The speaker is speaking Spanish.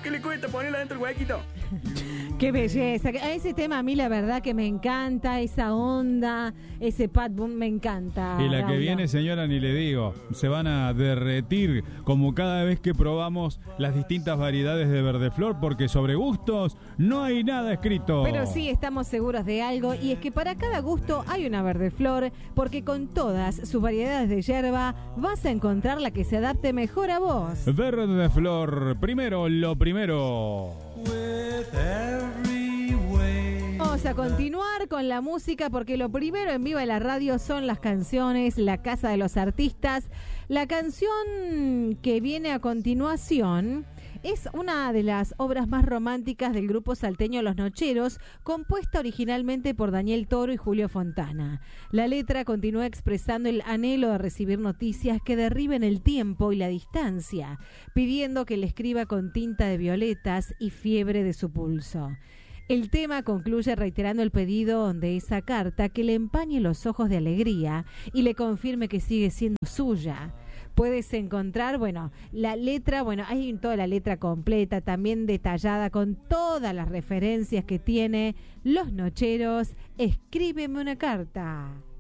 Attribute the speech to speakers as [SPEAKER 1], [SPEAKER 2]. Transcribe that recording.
[SPEAKER 1] ¿Qué le cuesta ponerla dentro del huequito?
[SPEAKER 2] Qué belleza. Ese tema a mí la verdad que me encanta, esa onda, ese pad boom me encanta.
[SPEAKER 3] Y la
[SPEAKER 2] Raulo.
[SPEAKER 3] que viene, señora, ni le digo. Se van a derretir como cada vez que probamos las distintas variedades de verdeflor, porque sobre gustos no hay nada escrito.
[SPEAKER 2] Pero sí estamos seguros de algo, y es que para cada gusto hay una verdeflor, porque con todas sus variedades de yerba vas a encontrar la que se adapte mejor a vos.
[SPEAKER 3] Verdeflor, primero lo primero.
[SPEAKER 2] Vamos a continuar con la música, porque lo primero en Viva la Radio son las canciones, la casa de los artistas. La canción que viene a continuación es una de las obras más románticas del grupo salteño Los Nocheros, compuesta originalmente por Daniel Toro y Julio Fontana. La letra continúa expresando el anhelo de recibir noticias que derriben el tiempo y la distancia, pidiendo que le escriba con tinta de violetas y fiebre de su pulso. El tema concluye reiterando el pedido de esa carta que le empañe los ojos de alegría y le confirme que sigue siendo suya. Puedes encontrar, la letra, hay toda la letra completa, también detallada con todas las referencias que tiene Los Nocheros. Escríbeme una carta.